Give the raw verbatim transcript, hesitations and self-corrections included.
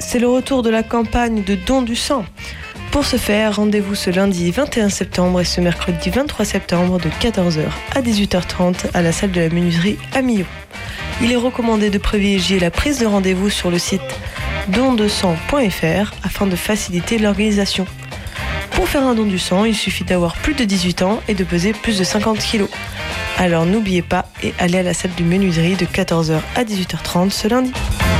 c'est le retour de la campagne de don du sang. Pour ce faire, rendez-vous ce lundi vingt et un septembre et ce mercredi vingt-trois septembre de quatorze heures à dix-huit heures trente à la salle de la menuiserie à Millau. Il est recommandé de privilégier la prise de rendez-vous sur le site don de sang point f r afin de faciliter l'organisation. Pour faire un don du sang, il suffit d'avoir plus de dix-huit ans et de peser plus de cinquante kilos. Alors n'oubliez pas et allez à la salle de menuiserie de quatorze heures à dix-huit heures trente ce lundi.